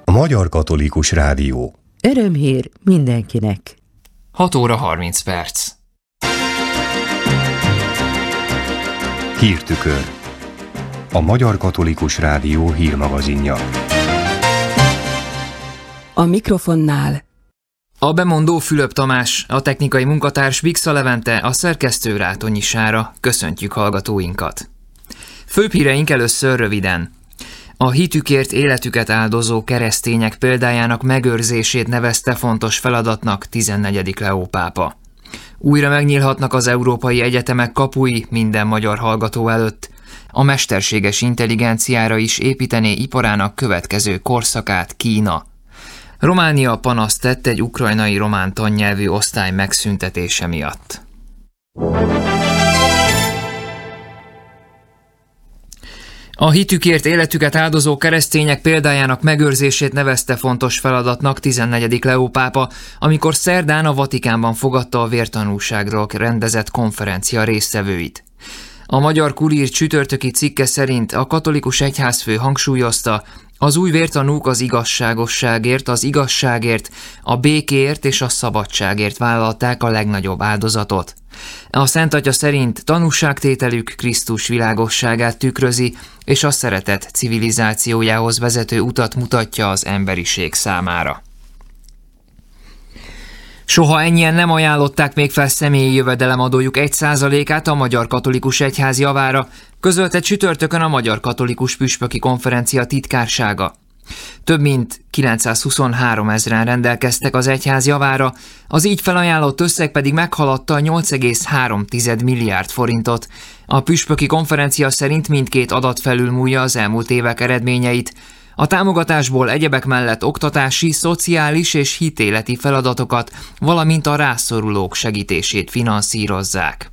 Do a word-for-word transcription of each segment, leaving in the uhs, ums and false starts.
A Magyar Katolikus Rádió. Örömhír mindenkinek. hat óra harminc perc. Hírtükör. A Magyar Katolikus Rádió hírmagazinja. A mikrofonnál A bemondó Fülöp Tamás, a technikai munkatárs Bixa Levente, a szerkesztő Rátonyi Sára. Köszöntjük hallgatóinkat. Főbb híreink először röviden. A hitükért életüket áldozó keresztények példájának megőrzését nevezte fontos feladatnak tizennegyedik Leó pápa. Újra megnyílhatnak az európai egyetemek kapui minden magyar hallgató előtt. A mesterséges intelligenciára is építené iparának következő korszakát Kína. Románia panaszt tett egy ukrajnai román tannyelvű osztály megszüntetése miatt. A hitükért életüket áldozó keresztények példájának megőrzését nevezte fontos feladatnak tizennegyedik Leó pápa, amikor szerdán a Vatikánban fogadta a vértanúságról rendezett konferencia résztvevőit. A Magyar Kurír csütörtöki cikke szerint a katolikus egyházfő hangsúlyozta, az új vértanúk az igazságosságért, az igazságért, a békéért és a szabadságért vállalták a legnagyobb áldozatot. A Szent Atya szerint tanúságtételük Krisztus világosságát tükrözi, és a szeretet civilizációjához vezető utat mutatja az emberiség számára. Soha ennyien nem ajánlották még fel személyi jövedelemadójuk egy százalékát a Magyar Katolikus Egyház javára, közölte csütörtökön a Magyar Katolikus Püspöki Konferencia titkársága. Több mint kilencszázhuszonhárom ezren rendelkeztek az egyház javára, az így felajánlott összeg pedig meghaladta a nyolc egész három milliárd forintot. A Püspöki Konferencia szerint mindkét adat felülmúlja az elmúlt évek eredményeit. A támogatásból egyebek mellett oktatási, szociális és hitéleti feladatokat, valamint a rászorulók segítését finanszírozzák.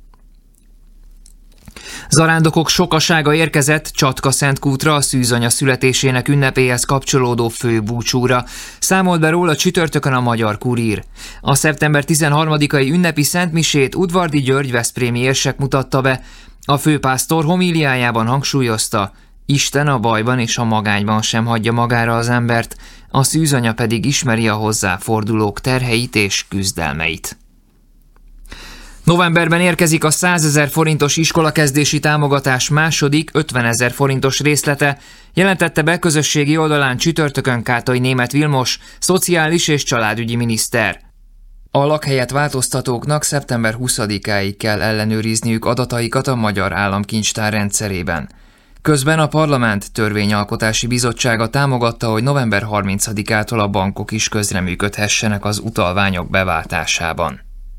Zarándokok sokasága érkezett Csatka-Szentkútra a szűzanya születésének ünnepéhez kapcsolódó főbúcsúra, számolt be róla csütörtökön a Magyar Kurír. A szeptember tizenharmadikai ünnepi szentmisét Udvardi György veszprémi érsek mutatta be. A főpásztor homíliájában hangsúlyozta, Isten a bajban és a magányban sem hagyja magára az embert, a szűzanya pedig ismeri a hozzá fordulók terheit és küzdelmeit. Novemberben érkezik a százezer forintos iskolakezdési támogatás második ötvenezer forintos részlete, jelentette be közösségi oldalán csütörtökön Kátai Németh Vilmos, szociális és családügyi miniszter. A lakhelyet változtatóknak szeptember huszadikáig kell ellenőrizniük adataikat a Magyar Államkincstár rendszerében. Közben a Parlament Törvényalkotási Bizottsága támogatta, hogy november harmincadikától a bankok is közreműködhessenek az utalványok beváltásában.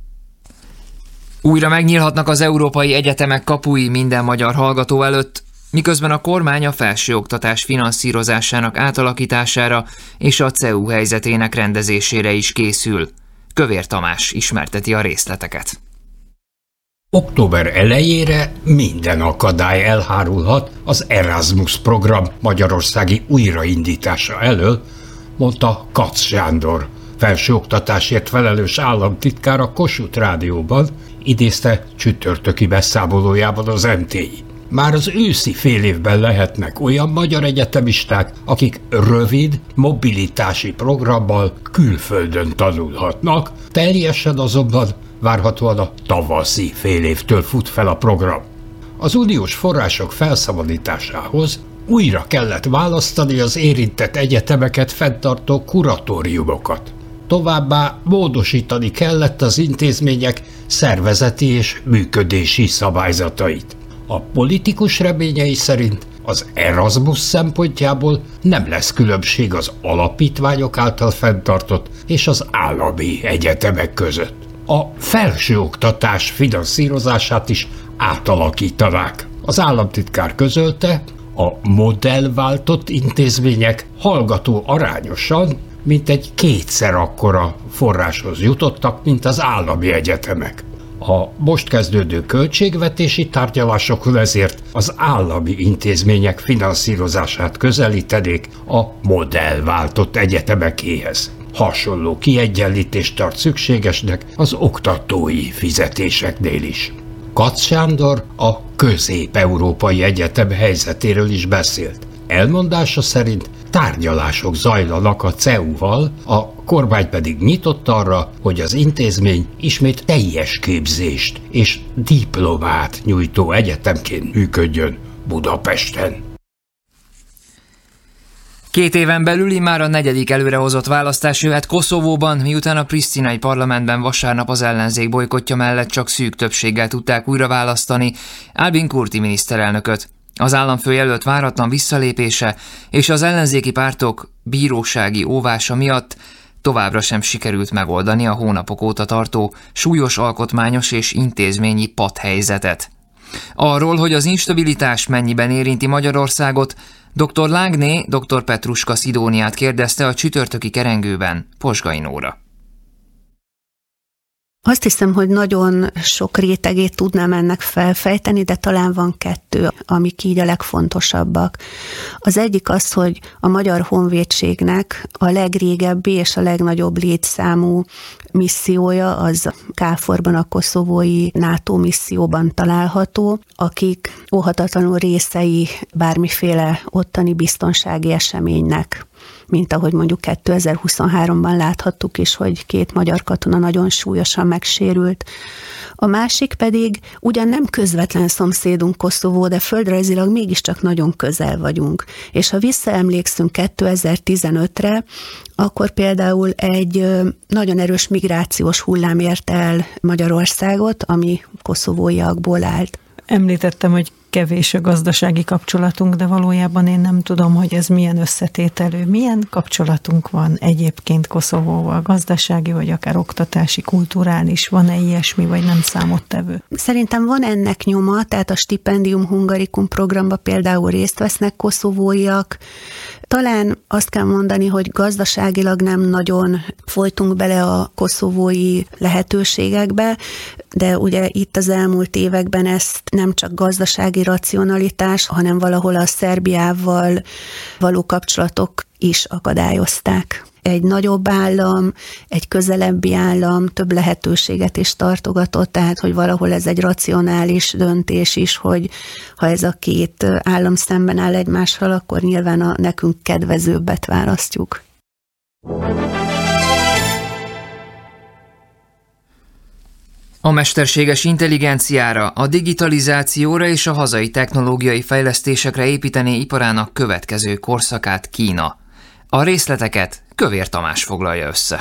Újra megnyílhatnak az európai egyetemek kapui minden magyar hallgató előtt, miközben a kormány a felsőoktatás finanszírozásának átalakítására és a cé e u helyzetének rendezésére is készül. Kövér Tamás ismerteti a részleteket. Október elejére minden akadály elhárulhat az Erasmus program magyarországi újraindítása elől, mondta Katz Sándor, felsőoktatásért felelős államtitkár a Kossuth Rádióban, idézte csütörtöki beszámolójában az em té i. Már az őszi fél évben lehetnek olyan magyar egyetemisták, akik rövid, mobilitási programmal külföldön tanulhatnak, teljesen azonban várhatóan a tavaszi fél évtől fut fel a program. Az uniós források felszabadításához újra kellett választani az érintett egyetemeket fenntartó kuratóriumokat. Továbbá módosítani kellett az intézmények szervezeti és működési szabályzatait. A politikus reményei szerint az Erasmus szempontjából nem lesz különbség az alapítványok által fenntartott és az állami egyetemek között. A felsőoktatás finanszírozását is átalakítanák. Az államtitkár közölte, a modellváltott intézmények hallgató arányosan mintegy kétszer akkora forráshoz jutottak, mint az állami egyetemek. A most kezdődő költségvetési tárgyalásokon ezért az állami intézmények finanszírozását közelítenék a modellváltott egyetemekéhez. Hasonló kiegyenlítést tart szükségesnek az oktatói fizetéseknél is. Katz Sándor a Közép-Európai Egyetem helyzetéről is beszélt. elmondása szerint tárgyalások zajlanak a cé e u-val, a kormány pedig nyitott arra, hogy az intézmény ismét teljes képzést és diplomát nyújtó egyetemként működjön Budapesten. Két éven belül már a negyedik előrehozott választás jöhet Koszovóban, miután a prisztinai parlamentben vasárnap az ellenzék bojkottja mellett csak szűk többséggel tudták újra választani Albin Kurti miniszterelnököt. Az államfőjelölt váratlan visszalépése és az ellenzéki pártok bírósági óvása miatt továbbra sem sikerült megoldani a hónapok óta tartó súlyos alkotmányos és intézményi patthelyzetet. Arról, hogy az instabilitás mennyiben érinti Magyarországot, doktor Lágné doktor Petruska Szidóniát kérdezte a csütörtöki kerengőben Posgai Nóra. Azt hiszem, hogy nagyon sok rétegét tudnám ennek felfejteni, de talán van kettő, amik így a legfontosabbak. Az egyik az, hogy a Magyar Honvédségnek a legrégebbi és a legnagyobb létszámú missziója az KFOR-ban, a koszovói NATO misszióban található, akik óhatatlanul részei bármiféle ottani biztonsági eseménynek, mint ahogy mondjuk kétezer-huszonháromban láthattuk is, hogy két magyar katona nagyon súlyosan megsérült. A másik pedig ugyan nem közvetlen szomszédunk Koszovó, de földrajzilag mégiscsak nagyon közel vagyunk. És ha visszaemlékszünk kétezer-tizenötre, akkor például egy nagyon erős migrációs hullám ért el Magyarországot, ami koszovóiakból állt. Említettem, hogy kevés a gazdasági kapcsolatunk, de valójában én nem tudom, hogy ez milyen összetételű. Milyen kapcsolatunk van egyébként Koszovóval, gazdasági, vagy akár oktatási, kulturális, van-e ilyesmi, vagy nem számottevő? Szerintem van ennek nyoma, tehát a Stipendium Hungaricum programba például részt vesznek koszovóiak. Talán azt kell mondani, hogy gazdaságilag nem nagyon folytunk bele a koszovói lehetőségekbe, de ugye itt az elmúlt években ezt nem csak gazdasági racionalitás, hanem valahol a Szerbiával való kapcsolatok is akadályozták. Egy nagyobb állam, egy közelebbi állam több lehetőséget is tartogatott, tehát hogy valahol ez egy racionális döntés is, hogy ha ez a két állam szemben áll egymással, akkor nyilván a nekünk kedvezőbbet választjuk. A mesterséges intelligenciára, a digitalizációra és a hazai technológiai fejlesztésekre építené iparának következő korszakát Kína. A részleteket Kövér Tamás foglalja össze.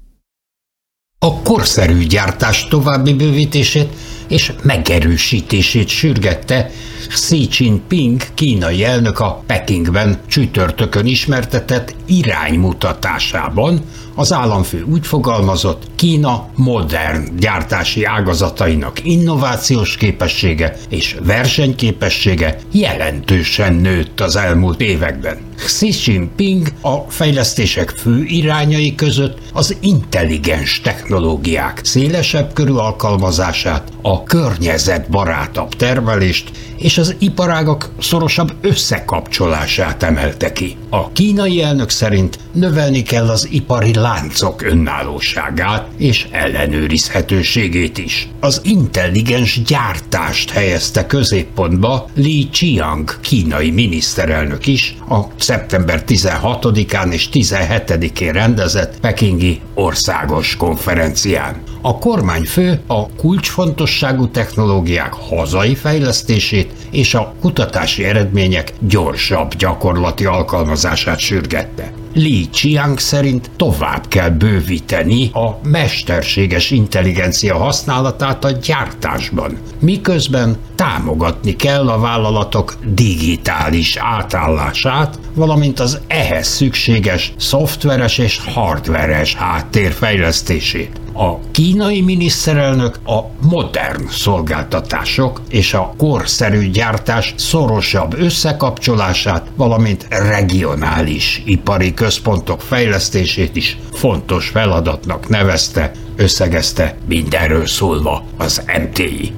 A korszerű gyártás további bővítését és megerősítését sürgette Xi Jinping kínai elnök a Pekingben csütörtökön ismertetett iránymutatásában. Az államfő úgy fogalmazott, Kína modern gyártási ágazatainak innovációs képessége és versenyképessége jelentősen nőtt az elmúlt években. Xi Jinping a fejlesztések fő irányai között az intelligens technológiák szélesebb körű alkalmazását, a környezetbarátabb termelést és az iparágak szorosabb összekapcsolását emelte ki. A kínai elnök szerint növelni kell az ipari láncok önállóságát és ellenőrizhetőségét is. Az intelligens gyártást helyezte középpontba Li Qiang kínai miniszterelnök is a szeptember tizenhatodikán és tizenhetedikén rendezett pekingi országos konferencián. A kormányfő a kulcsfontosságú technológiák hazai fejlesztését és a kutatási eredmények gyorsabb gyakorlati alkalmazását sürgette. Li Qiang szerint tovább kell bővíteni a mesterséges intelligencia használatát a gyártásban, miközben támogatni kell a vállalatok digitális átállását, valamint az ehhez szükséges szoftveres és hardveres háttér fejlesztését. A kínai miniszterelnök a modern szolgáltatások és a korszerű gyártás szorosabb összekapcsolását, valamint regionális ipari központok fejlesztését is fontos feladatnak nevezte, összegezte mindenről szólva az em té i.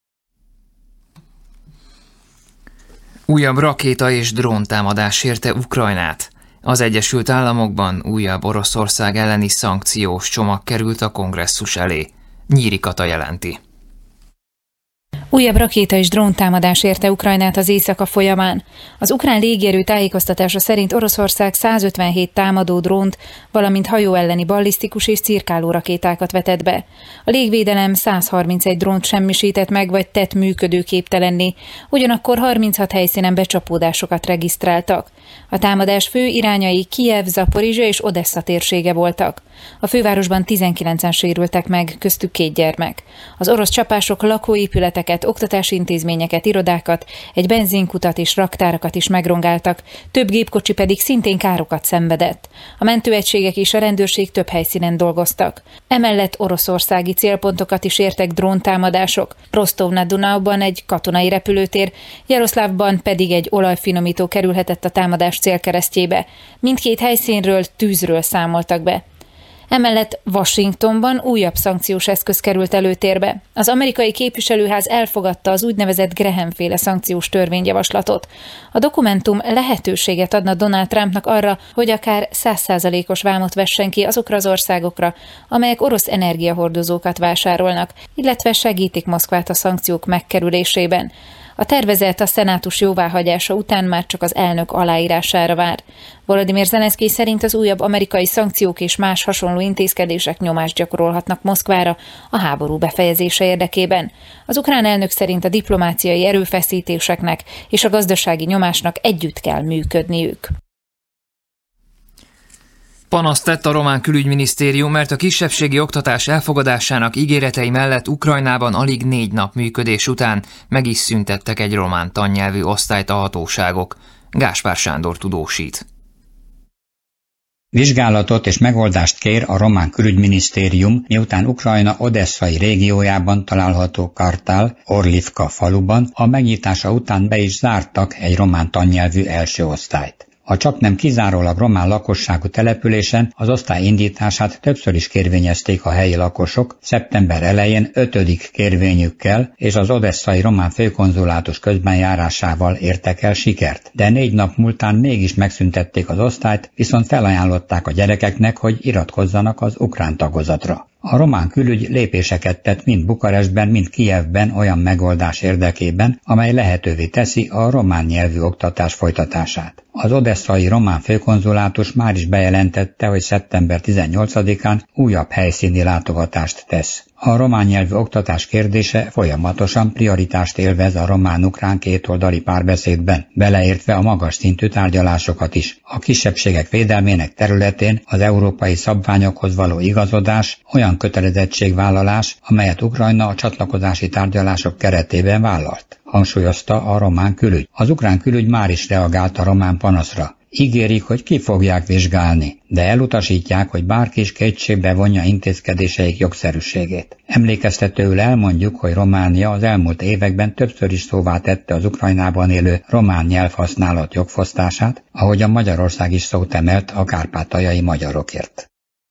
Újabb rakéta és dróntámadás érte Ukrajnát. Az Egyesült Államokban újabb Oroszország elleni szankciós csomag került a kongresszus elé. Nyíri Kata jelenti. Újabb rakéta és dróntámadás érte Ukrajnát az éjszaka folyamán. Az ukrán légierő tájékoztatása szerint Oroszország százötvenhét támadó drónt, valamint hajó elleni ballisztikus és cirkáló rakétákat vetett be. A légvédelem száz harmincegy drónt semmisített meg, vagy tett működőképtelenné, ugyanakkor harminchat helyszínen becsapódásokat regisztráltak. A támadás fő irányai Kijev, Zaporizsja és Odessa térsége voltak. A fővárosban tizenkilencen sérültek meg, köztük két gyermek. Az orosz csapások lakóépületeket, oktatási intézményeket, irodákat, egy benzinkutat és raktárakat is megrongáltak, több gépkocsi pedig szintén károkat szenvedett. A mentőegységek és a rendőrség több helyszínen dolgoztak. Emellett oroszországi célpontokat is értek dróntámadások. Rostov-na-Dunauban egy katonai repülőtér, Jaroszlávban pedig egy olajfinomító kerülhetett a támadás célkeresztjébe. Mindkét helyszínről tűzről számoltak be. Emellett Washingtonban újabb szankciós eszköz került előtérbe. Az amerikai képviselőház elfogadta az úgynevezett Graham-féle szankciós törvényjavaslatot. A dokumentum lehetőséget adna Donald Trumpnak arra, hogy akár száz százalékos vámot vessen ki azokra az országokra, amelyek orosz energiahordozókat vásárolnak, illetve segítik Moszkvát a szankciók megkerülésében. A tervezet a szenátus jóváhagyása után már csak az elnök aláírására vár. Volodymyr Zelenszkij szerint az újabb amerikai szankciók és más hasonló intézkedések nyomást gyakorolhatnak Moszkvára a háború befejezése érdekében. Az ukrán elnök szerint a diplomáciai erőfeszítéseknek és a gazdasági nyomásnak együtt kell működniük. Panaszt tett a román külügyminisztérium, mert a kisebbségi oktatás elfogadásának ígéretei mellett Ukrajnában alig négy nap működés után meg is szüntettek egy román tannyelvű osztályt a hatóságok. Gáspár Sándor tudósít. Vizsgálatot és megoldást kér a román külügyminisztérium, miután Ukrajna odesszai régiójában található Kartál, Orlivka faluban a megnyitása után be is zártak egy román tannyelvű első osztályt. A csaknem kizárólag román lakosságú településen az osztály indítását többször is kérvényezték a helyi lakosok, szeptember elején ötödik kérvényükkel és az odesszai román főkonzulátus közbenjárásával értek el sikert. De négy nap múltán mégis megszüntették az osztályt, viszont felajánlották a gyerekeknek, hogy iratkozzanak az ukrán tagozatra. A román külügy lépéseket tett mind Bukarestben, mind Kijevben olyan megoldás érdekében, amely lehetővé teszi a román nyelvű oktatás folytatását. Az odesszai román főkonzulátus már is bejelentette, hogy szeptember tizennyolcadikán újabb helyszíni látogatást tesz. A román nyelvű oktatás kérdése folyamatosan prioritást élvez a román-ukrán kétoldali párbeszédben, beleértve a magas szintű tárgyalásokat is. A kisebbségek védelmének területén az európai szabványokhoz való igazodás olyan kötelezettségvállalás, amelyet Ukrajna a csatlakozási tárgyalások keretében vállalt, hangsúlyozta a román külügy. Az ukrán külügy már is reagált a román panaszra. Ígérik, hogy ki fogják vizsgálni, de elutasítják, hogy bárki is kétségbe vonja intézkedéseik jogszerűségét. Emlékeztetőül elmondjuk, hogy Románia az elmúlt években többször is szóvá tette az Ukrajnában élő román nyelvhasználat jogfosztását, ahogy a Magyarország is szót emelt a kárpátaljai magyarokért.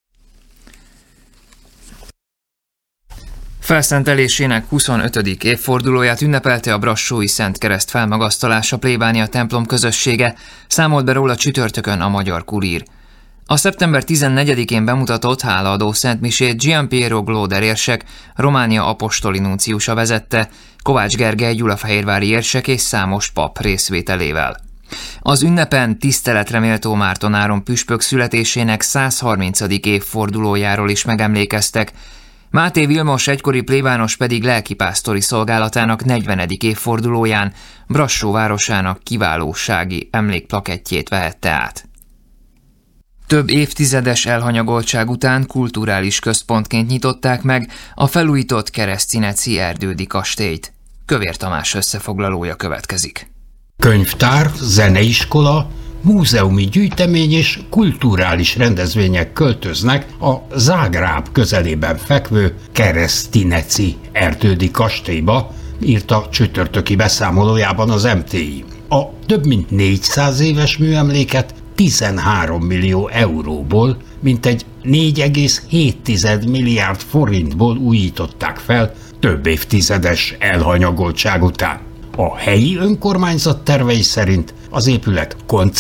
Felszentelésének huszonötödik évfordulóját ünnepelte a brassói Szent Kereszt felmagasztalása plébánia templom közössége, számolt be róla csütörtökön a Magyar Kurír. A szeptember tizennegyedikén bemutatott hálaadó szentmisét Gianpiero Glóder érsek, Románia apostoli nunciusa vezette, Kovács Gergely gyulafehérvári érsek és számos pap részvételével. Az ünnepen tiszteletre méltó Márton Áron püspök születésének százharmincadik évfordulójáról is megemlékeztek, Máté Vilmos egykori plébános pedig lelkipásztori szolgálatának negyvenedik évfordulóján Brassó városának kiválósági emlékplakettjét vehette át. Több évtizedes elhanyagoltság után kulturális központként nyitották meg a felújított keresztszíneci erdődi kastélyt. Kövér Tamás összefoglalója következik. Könyvtár, zeneiskola, múzeumi gyűjtemény és kulturális rendezvények költöznek a Zágráb közelében fekvő keresztszíneci erdődi kastélyba, írta csütörtöki beszámolójában az em té i. A több mint négyszáz éves műemléket tizenhárom millió euróból, mintegy négy egész hét milliárd forintból újították fel több évtizedes elhanyagoltság után. A helyi önkormányzat tervei szerint az épület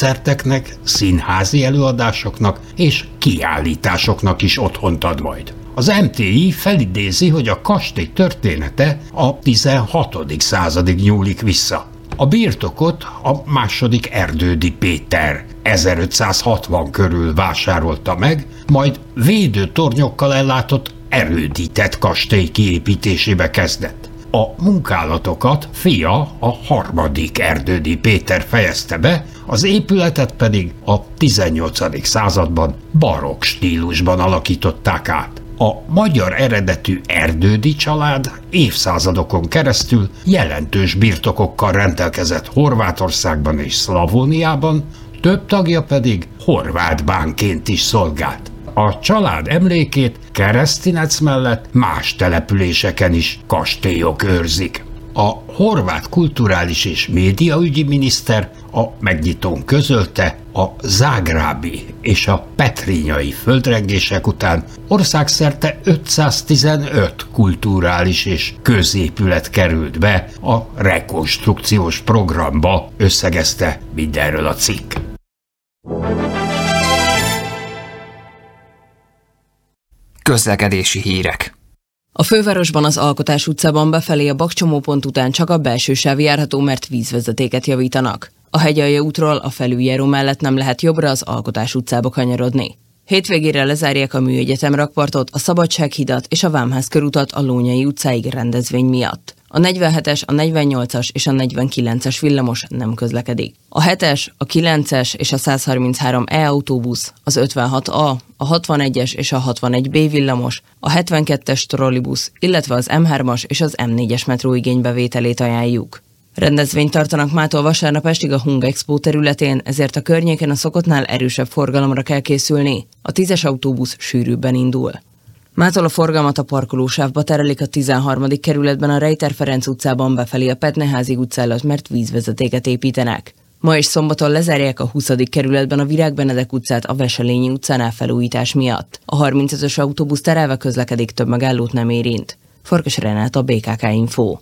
koncerteknek, színházi előadásoknak és kiállításoknak is otthont ad majd. Az em té i felidézi, hogy a kastély története a tizenhatodik századig nyúlik vissza. A birtokot a második Erdődy Péter ezerötszázhatvan körül vásárolta meg, majd védőtornyokkal ellátott erődített kastély kiépítésébe kezdett. A munkálatokat fia, a harmadik Erdődy Péter fejezte be, az épületet pedig a tizennyolcadik században barokk stílusban alakították át. A magyar eredetű Erdődy család évszázadokon keresztül jelentős birtokokkal rendelkezett Horvátországban és Szlavóniában, több tagja pedig horvát bánként is szolgált. A család emlékét Kerestinec mellett más településeken is kastélyok őrzik. A horvát kulturális és médiaügyi miniszter a megnyitón közölte, a zágrábi és a petrinyai földrengések után országszerte ötszáztizenöt kulturális és középület került be a rekonstrukciós programba, összegezte mindenről a cikk. Közlekedési hírek. A fővárosban az Alkotás utcában befelé a bakcsomópont után csak a belső sáv járható, mert vízvezetéket javítanak. A Hegyalja útról a felüljáró mellett nem lehet jobbra az Alkotás utcába kanyarodni. Hétvégére lezárják a Műegyetem rakpartot, a Szabadsághidat és a Vámház körutat a Lónyai utcáig rendezvény miatt. A negyvenhetes, a negyvennyolcas és a negyvenkilences villamos nem közlekedik. A hetes, a kilences és a százharminchárom E autóbusz, az ötvenhat A, a hatvanegyes és a hatvanegy B villamos, a hetvenkettes trollibusz, illetve az M hármas és az M négyes metró igénybevételét ajánljuk. Rendezvényt tartanak mától vasárnap estig a Hung Expo területén, ezért a környéken a szokottnál erősebb forgalomra kell készülni. A tízes autóbusz sűrűbben indul. Mától a forgalmat a parkolósávba terelik a tizenharmadik kerületben a Rejter Ferenc utcában befelé a Petneházi utca előtt, mert vízvezetéket építenek. Ma és szombaton lezárják a huszadik kerületben a Virág Benedek utcát a Veselényi utcánál felújítás miatt. A harmincötös autóbusz terelve közlekedik, több megállót nem érint. Farkas Renáta, bé ká ká Info.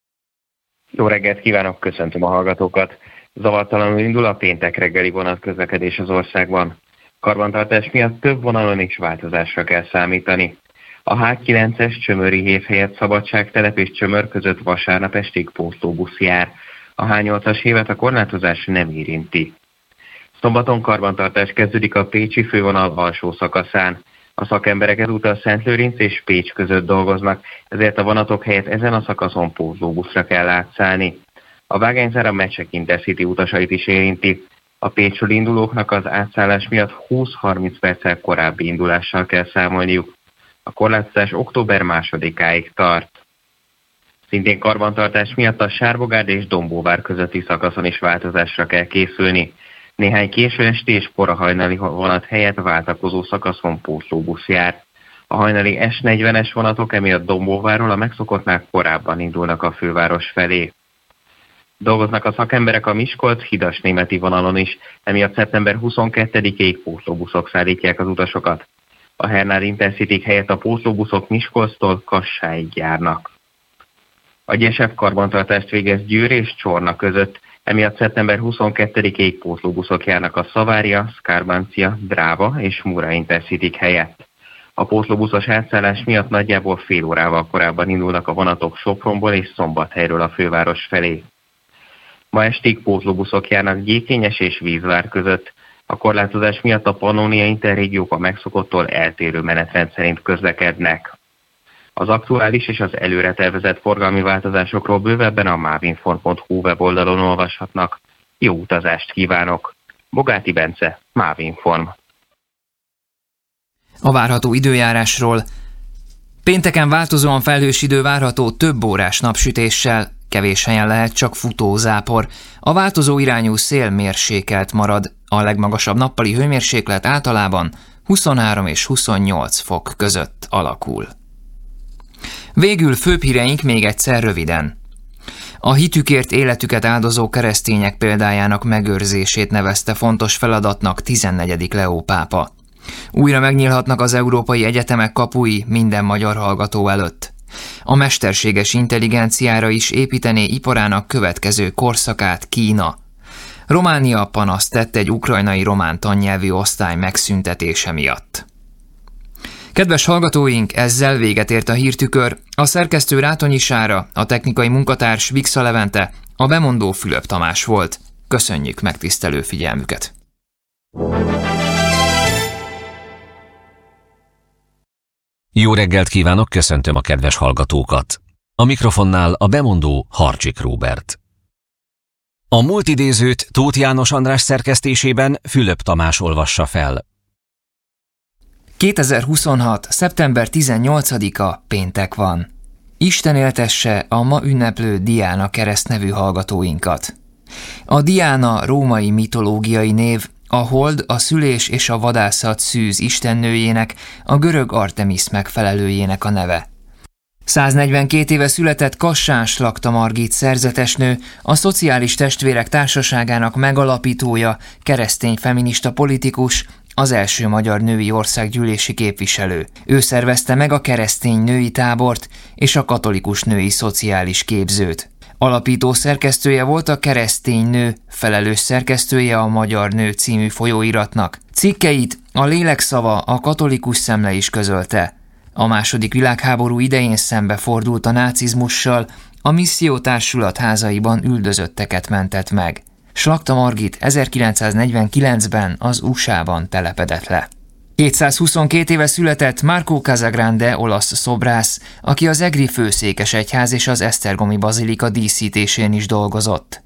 Jó reggelt kívánok, köszöntöm a hallgatókat. Zavartalanul indul a péntek reggeli vonatközlekedés az országban. Karbantartás miatt több vonalon is változásra kell számítani. A há kilences Csömöri hév helyett Szabadságtelep és Csömör között vasárnap estig pótlóbusz jár. A há nyolcas hévet a korlátozás nem érinti. Szombaton karbantartás kezdődik a pécsi fővonal alsó szakaszán. A szakemberek ezúttal Szentlőrinc és Pécs között dolgoznak, ezért a vonatok helyett ezen a szakaszon pótlóbuszra kell átszállni. A vágányzár a Mecsek Intercity utasait is érinti. A Pécsről indulóknak az átszállás miatt húsz-harminc perccel korábbi indulással kell számolniuk. A korlátozás október másodikáig tart. Szintén karbantartás miatt a Sárbogárd és Dombóvár közötti szakaszon is változásra kell készülni. Néhány késő esti és kora hajnali vonat helyett váltakozó szakaszon pótlóbusz jár. A hajnali es negyvenes vonatok emiatt Dombóvárról a megszokottnál korábban indulnak a főváros felé. Dolgoznak a szakemberek a Miskolc-Hidas-Németi vonalon is, emiatt szeptember huszonkettedikéig pótlóbuszok szállítják az utasokat. A Hernál Intercity helyett a pótlóbuszok Miskolctól Kassáig járnak. A Gyesebb karbantartást végez Győr és Csorna között, emiatt szeptember huszonkettedikéig pótlóbuszok járnak a Szavária, Szkárbancia, Dráva és Mura Intercity helyett. A pótlóbuszos átszállás miatt nagyjából fél órával korábban indulnak a vonatok Sopronból és Szombathelyről a főváros felé. Ma estig pótlóbuszok járnak Gyékényes és Vízvár között. A korlátozás miatt a Pannónia Interrégiók a megszokottól eltérő menetrend szerint közlekednek. Az aktuális és az előre tervezett forgalmi változásokról bővebben a mávinform pont hu weboldalon olvashatnak. Jó utazást kívánok! Bogáti Bence, Mávinform. A várható időjárásról. Pénteken változóan felhős idő várható több órás napsütéssel, kevés helyen lehet csak futózápor. A változó irányú szél mérsékelt marad, a legmagasabb nappali hőmérséklet általában huszonhárom és huszonnyolc fok között alakul. Végül főbb híreink még egyszer röviden. A hitükért életüket áldozó keresztények példájának megőrzését nevezte fontos feladatnak tizennegyedik Leó pápa. Újra megnyílhatnak az európai egyetemek kapui minden magyar hallgató előtt. A mesterséges intelligenciára is építené iparának következő korszakát Kína. Románia panaszt tett egy ukrajnai román tannyelvű osztály megszüntetése miatt. Kedves hallgatóink, ezzel véget ért a hírtükör. A szerkesztő Rátonyi Sára, a technikai munkatárs Vixa Levente, a bemondó Fülöp Tamás volt. Köszönjük megtisztelő figyelmüket! Jó reggelt kívánok, köszöntöm a kedves hallgatókat! A mikrofonnál a bemondó Harcsik Róbert. A múlt idézőt Tóth János András szerkesztésében Fülöp Tamás olvassa fel. kétezer-huszonhat. szeptember tizennyolcadika péntek van. Isten éltesse a ma ünneplő Diana kereszt nevű hallgatóinkat. A Diana római mitológiai név, a hold, a szülés és a vadászat szűz istennőjének, a görög Artemisz megfelelőjének a neve. száznegyvenkét éve született Kassán Slakta Margit szerzetesnő, a Szociális Testvérek Társaságának megalapítója, keresztény feminista politikus, az első magyar női országgyűlési képviselő. Ő szervezte meg a keresztény női tábort és a katolikus női szociális képzőt. Alapító szerkesztője volt a Keresztény Nő, felelős szerkesztője a Magyar Nő című folyóiratnak. Cikkeit a Lélekszava, a Katolikus Szemle is közölte. A második világháború idején szembefordult a nácizmussal, a Missziótársulat házaiban üldözötteket mentett meg. Slakta Margit ezerkilencszáznegyvenkilencben az u es á-ban telepedett le. kétszázhuszonkét éve született Marco Casagrande, olasz szobrász, aki az egri főszékesegyház és az esztergomi bazilika díszítésén is dolgozott.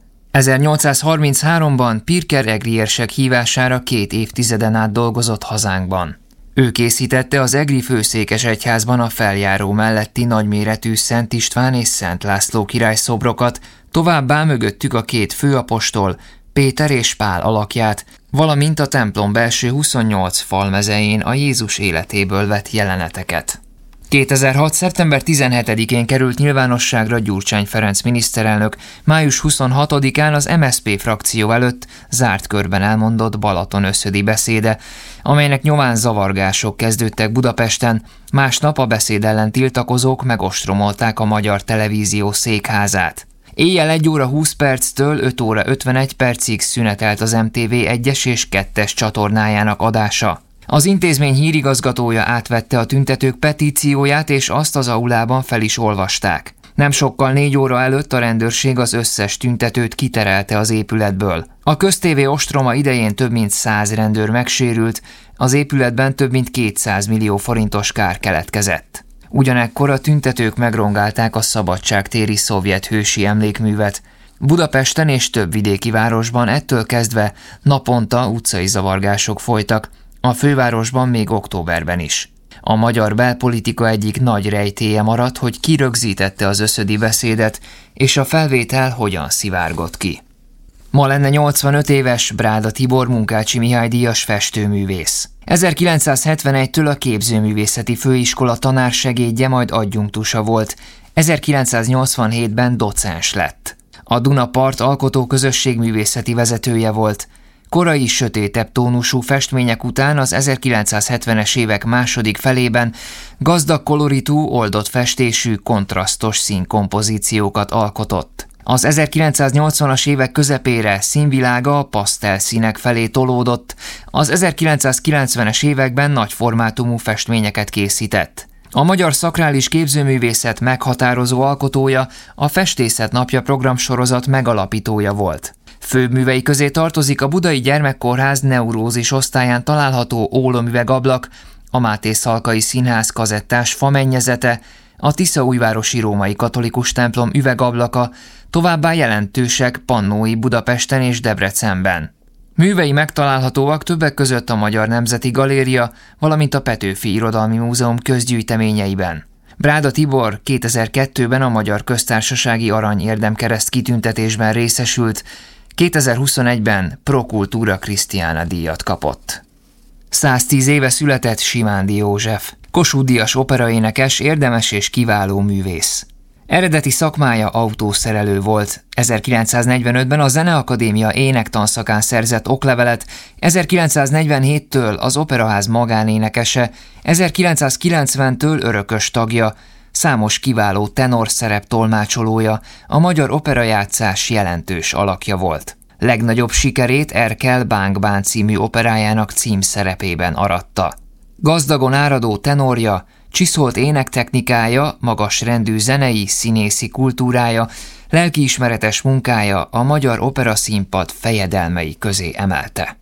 ezernyolcszázharminchárom-ban Pirker egri érsek hívására két évtizeden át dolgozott hazánkban. Ő készítette az egri főszékesegyházban a feljáró melletti nagyméretű Szent István és Szent László király szobrokat, továbbá mögöttük a két főapostol, Péter és Pál alakját, valamint a templom belső huszonnyolc falmezején a Jézus életéből vett jeleneteket. kétezer-hat. szeptember tizenhetedikén került nyilvánosságra Gyurcsány Ferenc miniszterelnök május huszonhatodikán az em es zé pé frakció előtt zárt körben elmondott Balaton-összödi beszéde, amelynek nyomán zavargások kezdődtek Budapesten, másnap a beszéd ellen tiltakozók megostromolták a Magyar Televízió székházát. Éjjel egy óra húsz perctől öt óra ötvenegy percig szünetelt az em té vé egyes és kettes csatornájának adása. Az intézmény hírigazgatója átvette a tüntetők petícióját, és azt az aulában fel is olvasták. Nem sokkal négy óra előtt a rendőrség az összes tüntetőt kiterelte az épületből. A köztévé ostroma idején több mint száz rendőr megsérült, az épületben több mint kétszáz millió forintos kár keletkezett. Ugyanekkor a tüntetők megrongálták a szabadságtéri szovjet hősi emlékművet. Budapesten és több vidéki városban ettől kezdve naponta utcai zavargások folytak, a fővárosban még októberben is. A magyar belpolitika egyik nagy rejtélye maradt, hogy ki rögzítette az összödi beszédet, és a felvétel hogyan szivárgott ki. Ma lenne nyolcvanöt éves Bráda Tibor Munkácsi Mihály díjas festőművész. ezerkilencszázhetvenegytől a Képzőművészeti Főiskola tanársegédje, majd adjunktusa volt. ezerkilencszáznyolcvanhétben docens lett. A Dunapart alkotó közösségművészeti vezetője volt. Korai sötétebb tónusú festmények után az ezerkilencszázhetvenes évek második felében gazdag koloritú, oldott festésű, kontrasztos színkompozíciókat alkotott. Az ezerkilencszáznyolcvanas évek közepére színvilága a pasztelszínek felé tolódott, az ezerkilencszázkilencvenes években nagy formátumú festményeket készített. A magyar szakrális képzőművészet meghatározó alkotója, a Festészet Napja programsorozat megalapítója volt. Főbb művei közé tartozik a Budai Gyermekkórház neurózis osztályán található ólomüvegablak, a Máté Szalkai Színház kazettás famennyezete, a Tiszaújvárosi Római Katolikus templom üvegablaka, továbbá jelentősek Pannói Budapesten és Debrecenben. Művei megtalálhatóak többek között a Magyar Nemzeti Galéria, valamint a Petőfi Irodalmi Múzeum közgyűjteményeiben. Bráda Tibor kétezer-kettőben a Magyar Köztársasági Arany Érdemkereszt kitüntetésben részesült, kétezer-huszonegyben Pro Cultura Christiana díjat kapott. száztíz éve született Simándi József, Kossuth-díjas operaénekes, érdemes és kiváló művész. Eredeti szakmája autószerelő volt. ezerkilencszáznegyvenötben a Zeneakadémia énektanszakán szerzett oklevelet, ezerkilencszáznegyvenhéttől az Operaház magánénekese, ezerkilencszázkilencventől örökös tagja, számos kiváló tenorszerep tolmácsolója, a magyar operajátszás jelentős alakja volt. Legnagyobb sikerét Erkel Bánk Bán című operájának címszerepében aratta. Gazdagon áradó tenorja, csiszolt énektechnikája, magas rendű zenei, színészi kultúrája, lelkiismeretes munkája a magyar operaszínpad fejedelmei közé emelte.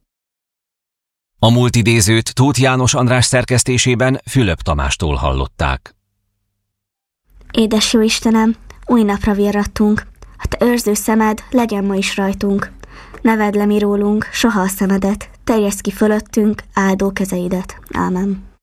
A múlt idézőt Tóth János András szerkesztésében Fülöp Tamástól hallották. Édes jó Istenem, új napra virrattunk, a te őrző szemed legyen ma is rajtunk. Ne vedd le mi rólunk soha a szemedet, terjeszd ki fölöttünk áldó kezeidet. Ámen.